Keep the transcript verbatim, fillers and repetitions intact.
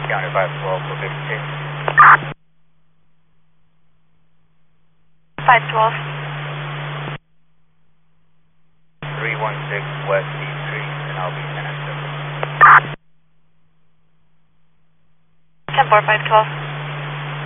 County five twelve for fifty-two. five twelve. three one six West D Street, and I'll be ten at seven. ten four, five twelve.